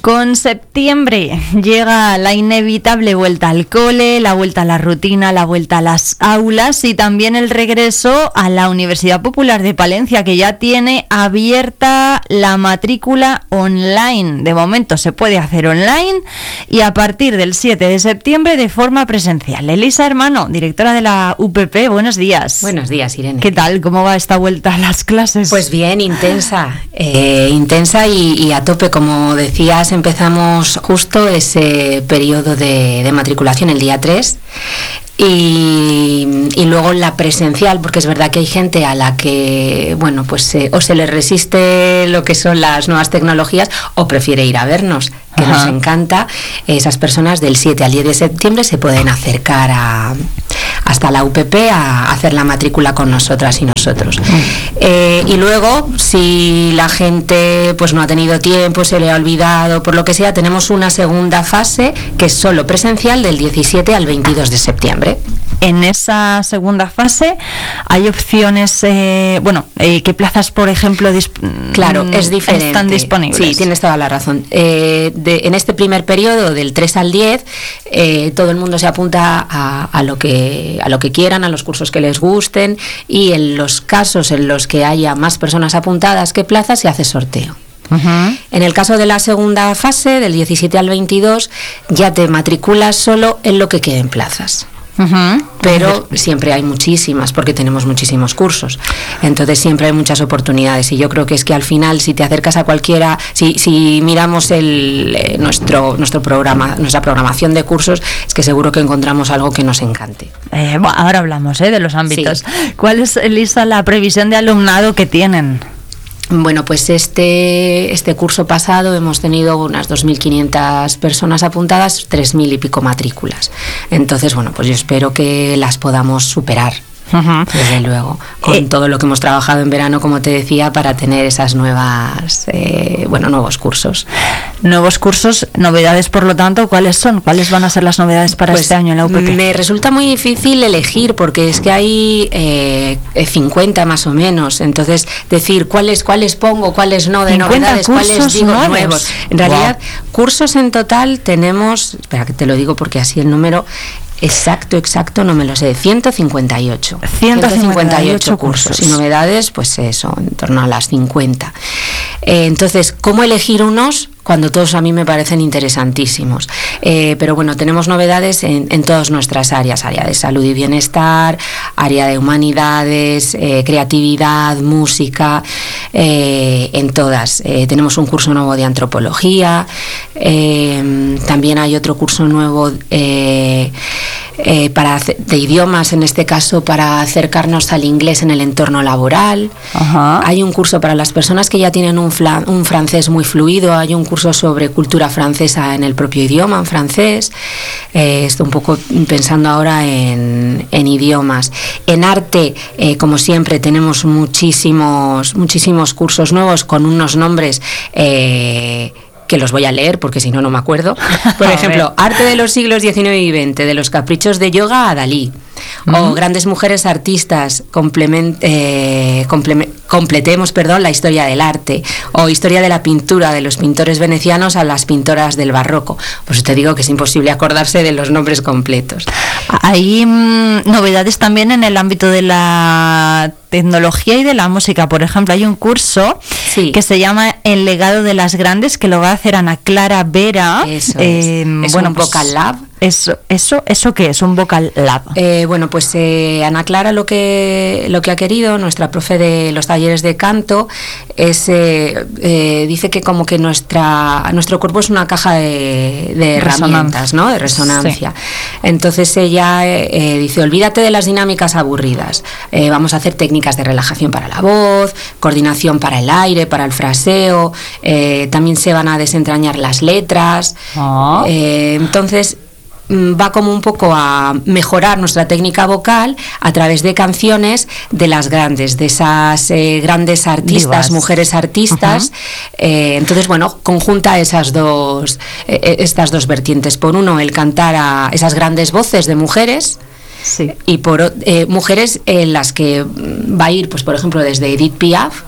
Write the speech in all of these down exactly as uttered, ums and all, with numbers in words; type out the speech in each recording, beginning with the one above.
Con septiembre llega la inevitable vuelta al cole, la vuelta a la rutina, la vuelta a las aulas y también el regreso a la Universidad Popular de Palencia, que ya tiene abierta la matrícula online. De momento se puede hacer online y a partir del siete de septiembre de forma presencial. Elisa Hermano, directora de la U P P, buenos días. Buenos días, Irene. ¿Qué tal? ¿Cómo va esta vuelta a las clases? Pues bien, intensa, eh, intensa y, y a tope, como decías. Empezamos justo ese periodo de, de matriculación el día tres y, y luego la presencial, porque es verdad que hay gente a la que, bueno, pues eh, o se le resiste lo que son las nuevas tecnologías o prefiere ir a vernos, que Ajá. nos encanta. Esas personas del siete al diez de septiembre se pueden acercar a, hasta la U P P a hacer la matrícula con nosotras y nosotros. Eh, y luego, si la gente pues no ha tenido tiempo, se le ha olvidado, por lo que sea, tenemos una segunda fase que es solo presencial del diecisiete al veintidós de septiembre. En esa segunda fase hay opciones, eh, bueno, eh, ¿qué plazas, por ejemplo, disp- claro, es diferente. están disponibles? Sí, tienes toda la razón. Eh, de, en este primer periodo, del tres al diez, eh, todo el mundo se apunta a, a, lo que, a lo que quieran, a los cursos que les gusten, y en los casos en los que haya más personas apuntadas que plazas, se hace sorteo. Uh-huh. En el caso de la segunda fase, del diecisiete al veintidós, ya te matriculas solo en lo que queden plazas. Uh-huh. Pero siempre hay muchísimas, porque tenemos muchísimos cursos, entonces siempre hay muchas oportunidades, y yo creo que es que al final, si te acercas a cualquiera, si, si miramos el, eh, nuestro, nuestro programa, nuestra programación de cursos, es que seguro que encontramos algo que nos encante. Eh, bueno, ahora hablamos eh, de los ámbitos. Sí. ¿Cuál es, Elisa, la previsión de alumnado que tienen? Bueno, pues este, este curso pasado hemos tenido unas dos mil quinientas personas apuntadas, tres mil y pico matrículas. Entonces, bueno, pues yo espero que las podamos superar. Uh-huh. Desde luego, con eh, todo lo que hemos trabajado en verano, como te decía, para tener esas nuevas, eh, bueno, nuevos cursos. Nuevos cursos, novedades, por lo tanto, ¿cuáles son? ¿Cuáles van a ser las novedades para pues este año en la U P P? Me resulta muy difícil elegir, porque es que hay eh, cincuenta más o menos, entonces decir cuáles cuáles pongo, cuáles no, de novedades, cuáles digo nuevos. nuevos. En realidad, wow. Cursos en total tenemos, espera que te lo digo porque así el número exacto, exacto, no me lo sé, ciento cincuenta y ocho. ciento cincuenta y ocho cursos. cursos. Y novedades, pues eso, en torno a las cincuenta. Eh, entonces, ¿cómo elegir unos cuando todos a mí me parecen interesantísimos? Eh, pero bueno, tenemos novedades en, en todas nuestras áreas, área de salud y bienestar, área de humanidades, eh, creatividad, música, eh, en todas. Eh, tenemos un curso nuevo de antropología, eh, también hay otro curso nuevo eh, Eh, para de idiomas, en este caso para acercarnos al inglés en el entorno laboral. Ajá. Hay un curso para las personas que ya tienen un, fla, un francés muy fluido, hay un curso sobre cultura francesa en el propio idioma, en francés. Eh, estoy un poco pensando ahora en, en idiomas. En arte, eh, como siempre, tenemos muchísimos, muchísimos cursos nuevos con unos nombres eh, que los voy a leer porque si no, no me acuerdo. Por ejemplo, Arte de los siglos diecinueve y veinte, de los caprichos de yoga a Dalí. Uh-huh. O Grandes mujeres artistas, complement, eh, complement, completemos perdón, la historia del arte. O Historia de la pintura, de los pintores venecianos a las pintoras del barroco. Pues te digo que es imposible acordarse de los nombres completos. Hay mmm, novedades también en el ámbito de la tecnología y de la música. Por ejemplo, hay un curso sí. que se llama El legado de las grandes, que lo va a hacer Ana Clara Vera. Eso eh, es. Es bueno, un pues, vocal lab. Eso, eso, ¿Eso qué es? ¿Un vocal lab? Eh, bueno, pues eh, Ana Clara lo que, lo que ha querido, nuestra profe de los talleres de canto, es eh, eh, dice que como que nuestra nuestro cuerpo es una caja de, de herramientas, ¿no? De resonancia. Sí. Entonces ella eh, dice, olvídate de las dinámicas aburridas. Eh, vamos a hacer técnicas de relajación para la voz, coordinación para el aire, para el fraseo. Eh, también se van a desentrañar las letras. Oh. Eh, entonces va como un poco a mejorar nuestra técnica vocal a través de canciones de las grandes, de esas eh, grandes artistas, Divas. mujeres artistas. Uh-huh. Eh, entonces, bueno, conjunta esas dos, eh, estas dos vertientes. Por uno, el cantar a esas grandes voces de mujeres. Sí. Y por eh, mujeres en las que va a ir, pues por ejemplo, desde Edith Piaf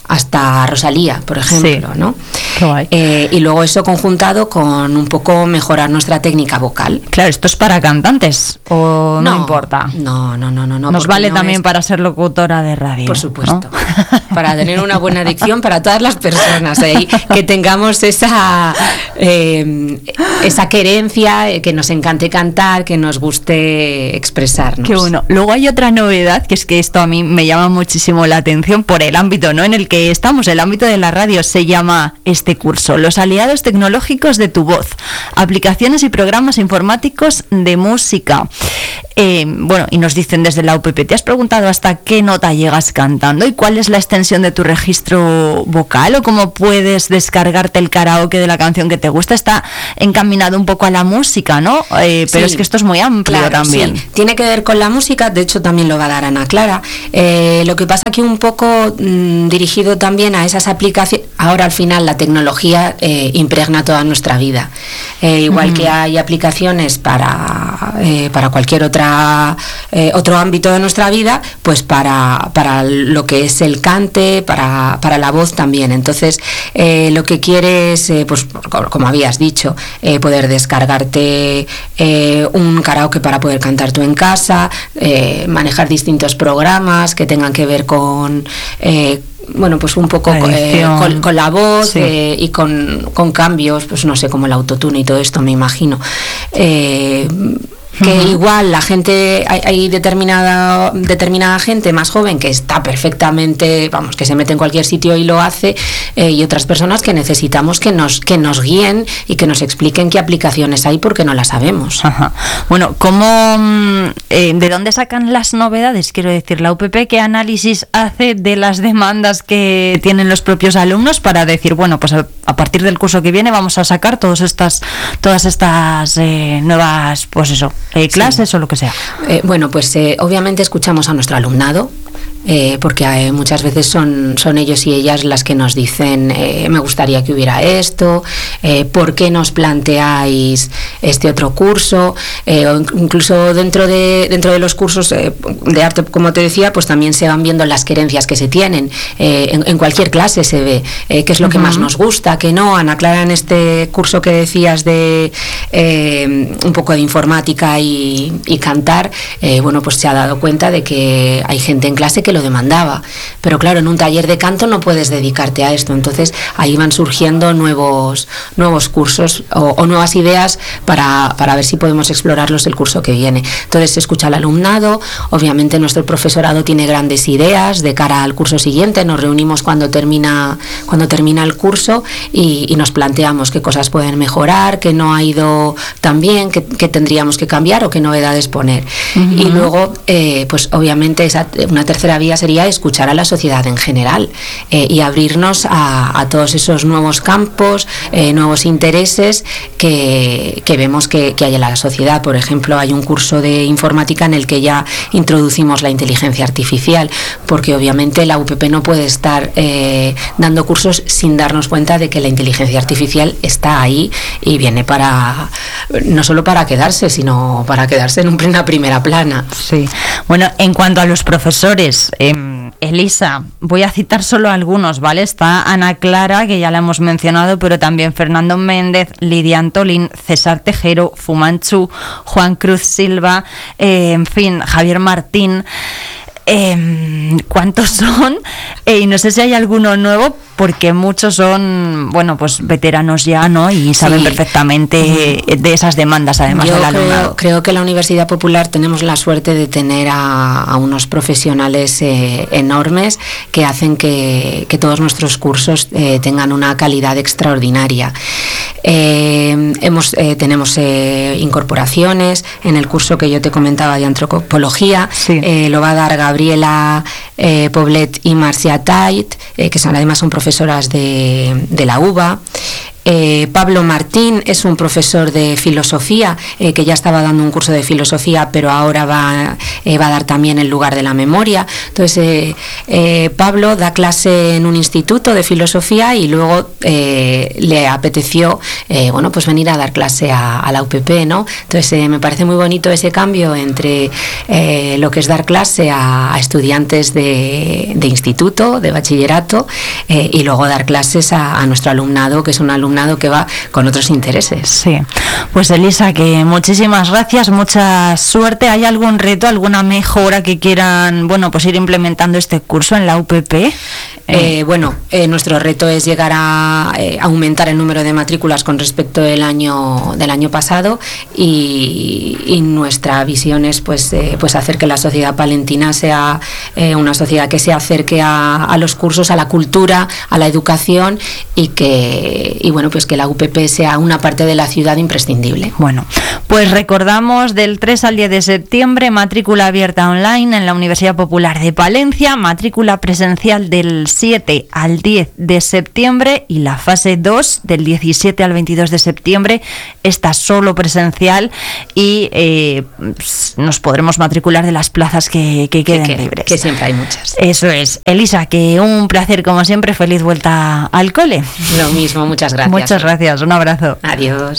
hasta Rosalía, por ejemplo, sí. ¿no? Qué guay. Eh, y luego eso conjuntado con un poco mejorar nuestra técnica vocal. Claro, ¿esto es para cantantes o no, no importa? No, no, no, no. no Nos vale no también es... para ser locutora de radio. Por supuesto. ¿No? Para tener una buena dicción para todas las personas, ¿eh? Que tengamos esa, eh, esa querencia, eh, que nos encante cantar, que nos guste expresarnos. Qué bueno. Luego hay otra novedad, que es que esto a mí me llama muchísimo la atención por el ámbito, ¿no?, en el que estamos, el ámbito de la radio. Se llama este curso Los aliados tecnológicos de tu voz, aplicaciones y programas informáticos de música. Eh, bueno, y nos dicen desde la U P P, ¿te has preguntado hasta qué nota llegas cantando y cuál es la extensión de tu registro vocal o cómo puedes descargarte el karaoke de la canción que te gusta? Está encaminado un poco a la música, ¿no? Eh, pero sí, es que esto es muy amplio, claro, también. Sí. Tiene que ver con la música, de hecho también lo va a dar Ana Clara. Eh, lo que pasa que un poco mmm, dirigido también a esas aplicaciones. Ahora al final la tecnología eh, impregna toda nuestra vida. Eh, igual uh-huh. que hay aplicaciones para, eh, para cualquier otra Eh, otro ámbito de nuestra vida, pues para, para lo que es el cante, para, para la voz también. Entonces eh, lo que quieres, eh, pues como habías dicho, eh, poder descargarte eh, un karaoke para poder cantar tú en casa, eh, manejar distintos programas que tengan que ver con eh, bueno, pues un poco eh, con, con la voz, sí. eh, y con, con cambios, pues no sé, como el autotune y todo esto, me imagino. Eh, que uh-huh. igual la gente, hay, hay determinada determinada gente más joven que está perfectamente, vamos, que se mete en cualquier sitio y lo hace, eh, y otras personas que necesitamos que nos que nos guíen y que nos expliquen qué aplicaciones hay porque no las sabemos. Ajá. Bueno, ¿cómo, eh, de dónde sacan las novedades? Quiero decir, la U P P, ¿qué análisis hace de las demandas que tienen los propios alumnos para decir, bueno, pues a, a partir del curso que viene vamos a sacar todas estas todas estas eh, nuevas, pues eso, Eh, clases sí. o lo que sea? Eh, bueno, pues eh, obviamente escuchamos a nuestro alumnado, eh, porque eh, muchas veces son, son ellos y ellas las que nos dicen eh, me gustaría que hubiera esto, eh, ¿por qué nos planteáis este otro curso? Eh, o incluso dentro de, dentro de los cursos eh, de arte, como te decía, pues también se van viendo las querencias que se tienen. Eh, en, en cualquier clase se ve eh, qué es lo uh-huh. que más nos gusta, qué no. Ana Clara, en este curso que decías de eh, un poco de informática y, y cantar, eh, bueno, pues se ha dado cuenta de que hay gente en clase que lo demandaba, pero claro, en un taller de canto no puedes dedicarte a esto, entonces ahí van surgiendo nuevos nuevos cursos o, o nuevas ideas para, para ver si podemos explorarlos el curso que viene. Entonces se escucha al alumnado, obviamente nuestro profesorado tiene grandes ideas de cara al curso siguiente, nos reunimos cuando termina cuando termina el curso y, y nos planteamos qué cosas pueden mejorar, qué no ha ido tan bien, qué, qué tendríamos que cambiar o qué novedades poner. Uh-huh. Y luego, eh, pues obviamente esa, una tercera vía sería escuchar a la sociedad en general eh, y abrirnos a, a todos esos nuevos campos, eh, nuevos intereses que, que vemos que, que hay en la sociedad. Por ejemplo, hay un curso de informática en el que ya introducimos la inteligencia artificial, porque obviamente la U P P no puede estar eh, dando cursos sin darnos cuenta de que la inteligencia artificial está ahí y viene para no solo para quedarse, sino para quedarse en una primera plana. Sí. Bueno, en cuanto a los profesores, Eh, Elisa, voy a citar solo algunos, ¿vale? Está Ana Clara, que ya la hemos mencionado, pero también Fernando Méndez, Lidia Antolín, César Tejero, Fumanchu, Juan Cruz Silva, eh, en fin, Javier Martín. Eh, ¿Cuántos son? Eh, y no sé si hay alguno nuevo, porque muchos son, bueno, pues veteranos ya, ¿no? Y saben sí. perfectamente uh-huh. de esas demandas, además Yo del creo, alumnado. Creo que la Universidad Popular tenemos la suerte de tener a, a unos profesionales eh, enormes que hacen que, que todos nuestros cursos eh, tengan una calidad extraordinaria. Eh, hemos, eh, tenemos eh, incorporaciones en el curso que yo te comentaba de antropología, sí. eh, lo va a dar Gabriela eh, Poblet y Marcia Tait, eh, que son, además son profesoras de, de la U B A. Eh, Pablo Martín es un profesor de filosofía eh, que ya estaba dando un curso de filosofía, pero ahora va, eh, va a dar también el lugar de la memoria. Entonces, eh, eh, Pablo da clase en un instituto de filosofía y luego eh, le apeteció eh, bueno, pues venir a dar clase a, a la U P P, ¿no? Entonces, eh, me parece muy bonito ese cambio entre eh, lo que es dar clase a, a estudiantes de, de instituto, de bachillerato, eh, y luego dar clases a, a nuestro alumnado, que es un alumnado que va con otros intereses. Sí, pues Elisa, que muchísimas gracias, mucha suerte. ¿Hay algún reto, alguna mejora que quieran, bueno, pues ir implementando este curso en la U P P? Eh, bueno, eh, nuestro reto es llegar a eh, aumentar el número de matrículas con respecto del año del año pasado y, y nuestra visión es pues eh, pues hacer que la sociedad palentina sea eh, una sociedad que se acerque a, a los cursos, a la cultura, a la educación y que y bueno pues que la U P P sea una parte de la ciudad imprescindible. Bueno, pues recordamos del tres al diez de septiembre, matrícula abierta online en la Universidad Popular de Palencia, matrícula presencial del siete al diez de septiembre y la fase dos del diecisiete al veintidós de septiembre, esta solo presencial y eh, nos podremos matricular de las plazas que, que queden que, libres. Que siempre hay muchas. Eso es. Elisa, que un placer como siempre, feliz vuelta al cole. Lo mismo, muchas gracias. Muchas gracias, un abrazo. Adiós.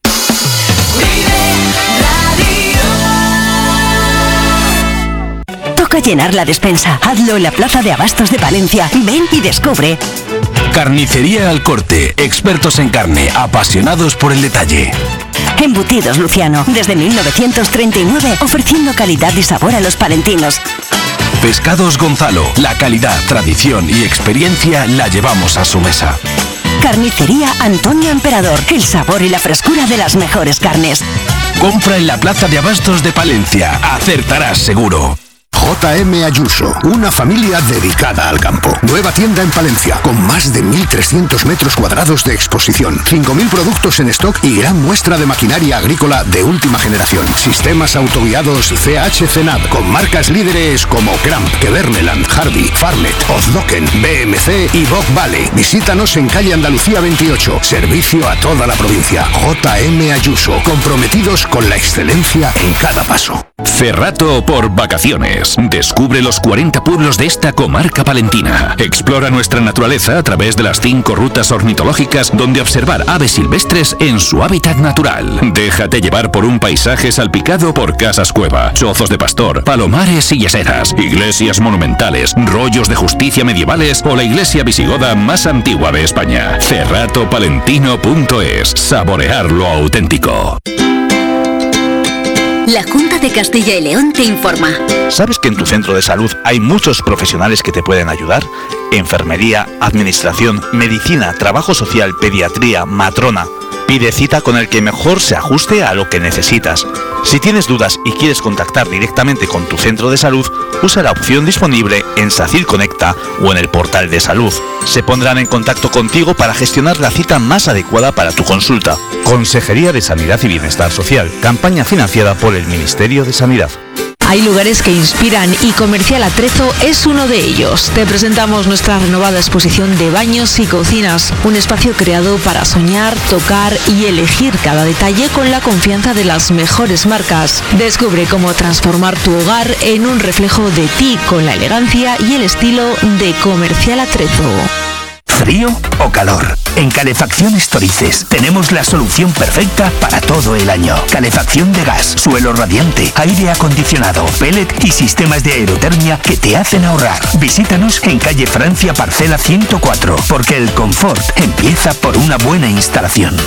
Toca llenar la despensa. Hazlo en la Plaza de Abastos de Palencia. Ven y descubre. Carnicería Al Corte, expertos en carne, apasionados por el detalle. Embutidos Luciano, desde mil novecientos treinta y nueve, ofreciendo calidad y sabor a los palentinos. Pescados Gonzalo, la calidad, tradición y experiencia la llevamos a su mesa. Carnicería Antonio Emperador, el sabor y la frescura de las mejores carnes. Compra en la Plaza de Abastos de Palencia, acertarás seguro. J M Ayuso, una familia dedicada al campo. Nueva tienda en Palencia, con más de mil trescientos metros cuadrados de exposición, cinco mil productos en stock y gran muestra de maquinaria agrícola de última generación. Sistemas autoguiados C H Cenab, con marcas líderes como Cramp, Keverneland, Harvey, Farmet, Ozloken, B M C y Bock Valley. Visítanos en calle Andalucía veintiocho. Servicio a toda la provincia. J M Ayuso, comprometidos con la excelencia en cada paso. Cerrato por vacaciones. Descubre los cuarenta pueblos de esta comarca palentina. Explora nuestra naturaleza a través de las cinco rutas ornitológicas donde observar aves silvestres en su hábitat natural. Déjate llevar por un paisaje salpicado por casas cueva, chozos de pastor, palomares y yeseras, iglesias monumentales, rollos de justicia medievales o la iglesia visigoda más antigua de España. cerrato palentino punto es. Saborear lo auténtico. La Junta de Castilla y León te informa. ¿Sabes que en tu centro de salud hay muchos profesionales que te pueden ayudar? Enfermería, administración, medicina, trabajo social, pediatría, matrona. Pide cita con el que mejor se ajuste a lo que necesitas. Si tienes dudas y quieres contactar directamente con tu centro de salud, usa la opción disponible en SACIR Conecta o en el portal de salud. Se pondrán en contacto contigo para gestionar la cita más adecuada para tu consulta. Consejería de Sanidad y Bienestar Social, campaña financiada por el Ministerio de Sanidad. Hay lugares que inspiran y Comercial Atrezo es uno de ellos. Te presentamos nuestra renovada exposición de baños y cocinas, un espacio creado para soñar, tocar y elegir cada detalle con la confianza de las mejores marcas. Descubre cómo transformar tu hogar en un reflejo de ti con la elegancia y el estilo de Comercial Atrezo. ¿Frío o calor? En Calefacciones Torices tenemos la solución perfecta para todo el año. Calefacción de gas, suelo radiante, aire acondicionado, pellet y sistemas de aerotermia que te hacen ahorrar. Visítanos en calle Francia, parcela ciento cuatro, porque el confort empieza por una buena instalación.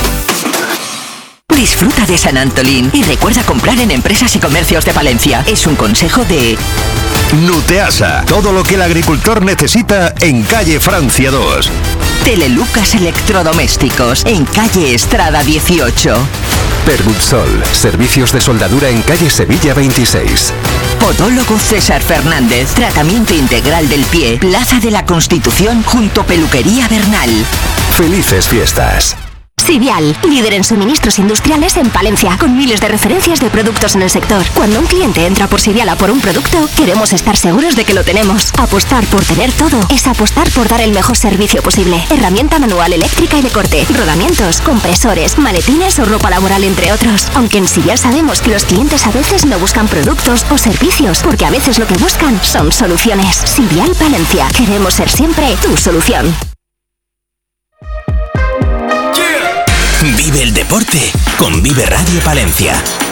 Disfruta de San Antolín y recuerda comprar en Empresas y Comercios de Palencia. Es un consejo de Nuteasa, todo lo que el agricultor necesita en calle Francia dos. Telelucas Electrodomésticos en calle Estrada dieciocho. Pergutsol, servicios de soldadura en calle Sevilla veintiséis. Podólogo César Fernández, tratamiento integral del pie, Plaza de la Constitución junto Peluquería Bernal. Felices fiestas. Sidial, líder en suministros industriales en Palencia, con miles de referencias de productos en el sector. Cuando un cliente entra por Sidial a por un producto, queremos estar seguros de que lo tenemos. Apostar por tener todo es apostar por dar el mejor servicio posible. Herramienta manual, eléctrica y de corte, rodamientos, compresores, maletines o ropa laboral, entre otros. Aunque en Sidial sabemos que los clientes a veces no buscan productos o servicios, porque a veces lo que buscan son soluciones. Sidial Palencia. Queremos ser siempre tu solución. Vive el deporte con Vive Radio Palencia.